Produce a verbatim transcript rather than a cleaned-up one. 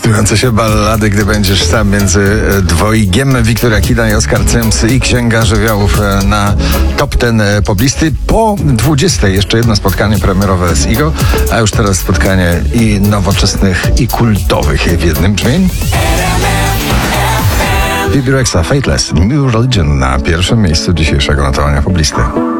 Zatrzymujące się ballady, gdy będziesz sam, między dwojgiem Wiktoria Kida i Oskar Cymps i Księga Żywiołów na top ten poblisty. Po dwudziestej jeszcze jedno spotkanie premierowe z Igo, a już teraz spotkanie i nowoczesnych, i kultowych w jednym brzmieniu. Bibi Rexha, Fateless, New Religion na pierwszym miejscu dzisiejszego notowania poblisty.